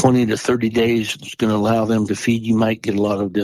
20 to 30 days, it's going to allow them to feed. You might get a lot of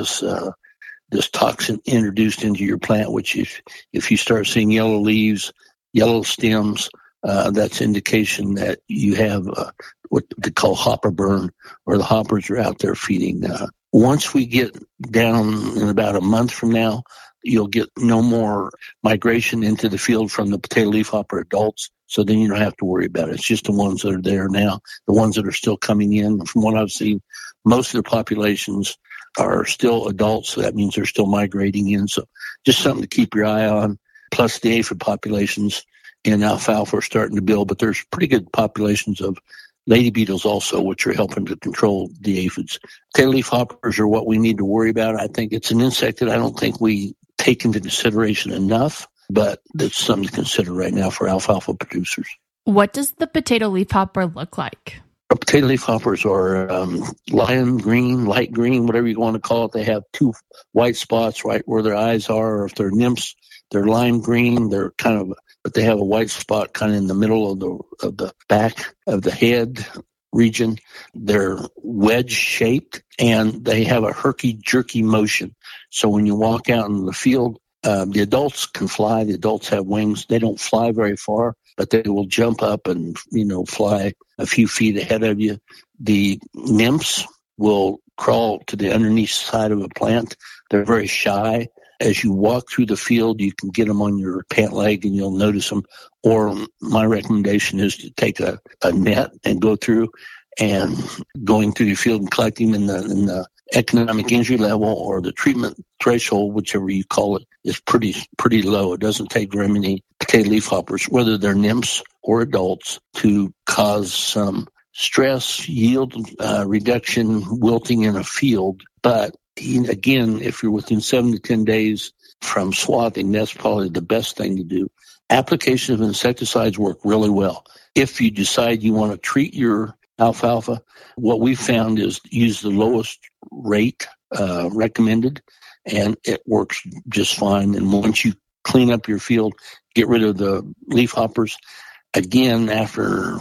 this toxin introduced into your plant, which if you start seeing yellow leaves, yellow stems, that's indication that you have what they call hopper burn, or the hoppers are out there feeding. Once we get down in about a month from now, you'll get no more migration into the field from the potato leafhopper adults. So then you don't have to worry about it. It's just the ones that are there now, the ones that are still coming in. From what I've seen, most of the populations are still adults, so that means they're still migrating in. So just something to keep your eye on. Plus the aphid populations in alfalfa are starting to build, but there's pretty good populations of lady beetles also, which are helping to control the aphids. Potato leafhoppers are what we need to worry about. I think it's an insect that I don't think we take into consideration enough, but it's something to consider right now for alfalfa producers. What does the potato leafhopper look like? Potato leafhoppers are lion green, light green, whatever you want to call it. They have two white spots right where their eyes are. Or if they're nymphs, they're lime green. They're but they have a white spot kind of in the middle of the back of the head region. They're wedge shaped and they have a herky-jerky motion. So when you walk out in the field, the adults can fly. The adults have wings. They don't fly very far, but they will jump up and, fly a few feet ahead of you. The nymphs will crawl to the underneath side of a plant. They're very shy. As you walk through the field, you can get them on your pant leg and you'll notice them. Or my recommendation is to take a net and go through and going through your field and collecting them in the economic injury level or the treatment threshold, whichever you call it, is pretty low. It doesn't take very many potato leafhoppers, whether they're nymphs or adults, to cause some stress, yield reduction, wilting in a field. But again, if you're within 7 to 10 days from swathing, that's probably the best thing to do. Application of insecticides work really well. If you decide you want to treat your alfalfa, what we found is use the lowest rate recommended, and it works just fine. And once you clean up your field, get rid of the leafhoppers, again, after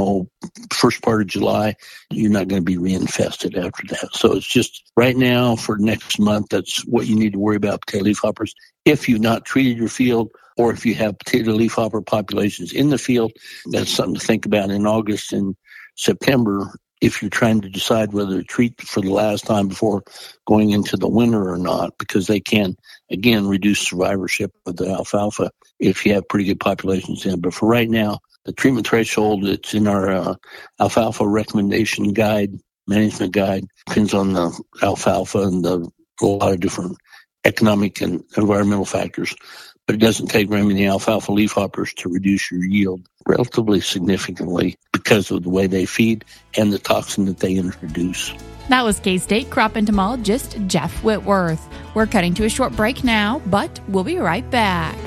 first part of July, you're not going to be reinfested after that. So it's just right now for next month, that's what you need to worry about, potato leafhoppers. If you've not treated your field, or if you have potato leafhopper populations in the field, that's something to think about in August and September if you're trying to decide whether to treat for the last time before going into the winter or not, because they can, again, reduce survivorship of the alfalfa if you have pretty good populations in. But for right now, the treatment threshold, it's in our alfalfa recommendation guide, management guide, depends on the alfalfa and a lot of different economic and environmental factors. But it doesn't take very many alfalfa leafhoppers to reduce your yield relatively significantly because of the way they feed and the toxin that they introduce. That was K-State crop entomologist Jeff Whitworth. We're cutting to a short break now, but we'll be right back.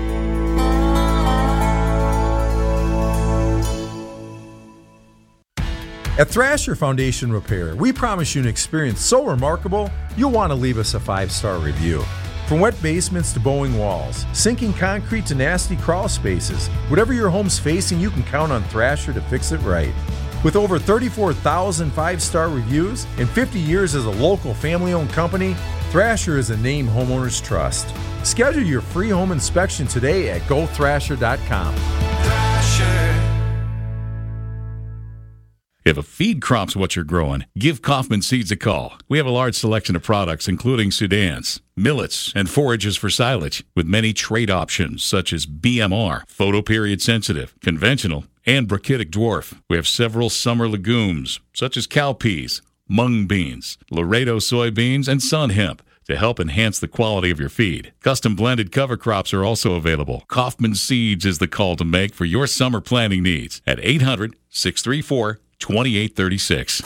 At Thrasher Foundation Repair, we promise you an experience so remarkable, you'll want to leave us a 5-star review. From wet basements to bowing walls, sinking concrete to nasty crawl spaces, whatever your home's facing, you can count on Thrasher to fix it right. With over 34,000 5-star reviews and 50 years as a local family-owned company, Thrasher is a name homeowners trust. Schedule your free home inspection today at gothrasher.com. Thrasher. If a feed crop's what you're growing, give Kaufman Seeds a call. We have a large selection of products, including Sudans, millets, and forages for silage, with many trait options such as BMR, photoperiod sensitive, conventional, and brachytic dwarf. We have several summer legumes, such as cowpeas, mung beans, Laredo soybeans, and sun hemp, to help enhance the quality of your feed. Custom blended cover crops are also available. Kaufman Seeds is the call to make for your summer planting needs at 800-634-2836.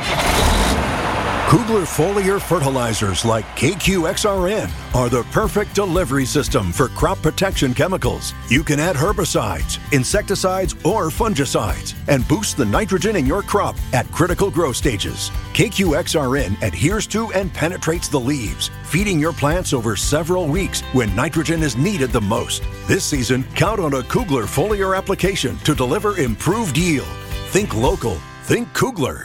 Kugler foliar fertilizers like KQXRN are the perfect delivery system for crop protection chemicals. You can add herbicides, insecticides, or fungicides and boost the nitrogen in your crop at critical growth stages. KQXRN adheres to and penetrates the leaves, feeding your plants over several weeks when nitrogen is needed the most. This season, count on a Kugler foliar application to deliver improved yield. Think local. Think Kugler.